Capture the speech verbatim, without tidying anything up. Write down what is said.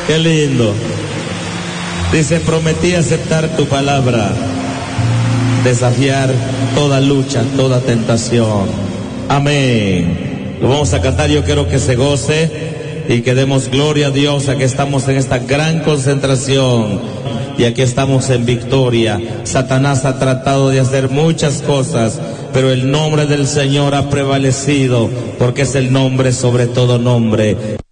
Qué lindo. Dice, prometí aceptar tu palabra, desafiar toda lucha, toda tentación. Amén. Lo vamos a cantar, yo quiero que se goce y que demos gloria a Dios, a que estamos en esta gran concentración y aquí estamos en victoria. Satanás ha tratado de hacer muchas cosas, pero el nombre del Señor ha prevalecido, porque es el nombre sobre todo nombre.